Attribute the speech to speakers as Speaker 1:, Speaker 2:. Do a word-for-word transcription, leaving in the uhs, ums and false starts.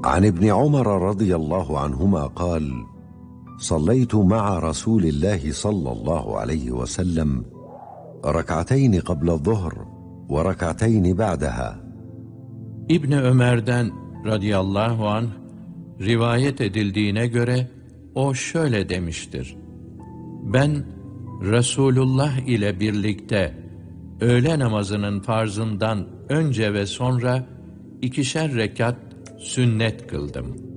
Speaker 1: عن ابن عمر رضي الله عنهما قال: صليت مع رسول الله صلى الله عليه وسلم ركعتين قبل الظهر وركعتين بعدها.
Speaker 2: İbni Ömer'den radıyallahu anh rivayet edildiğine göre o şöyle demiştir: Ben Resulullah ile birlikte öğle namazının farzından önce ve sonra ikişer rekat sünnet kıldım.